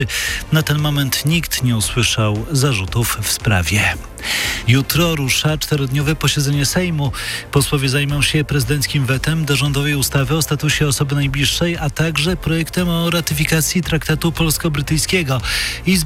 Na ten moment nikt nie usłyszał zarzutów w sprawie. Jutro rusza 4-dniowe posiedzenie Sejmu. Posłowie zajmą się prezydenckim wetem do rządowej ustawy o statusie osoby najbliższej, a także projektem o ratyfikacji traktatu polsko-brytyjskiego.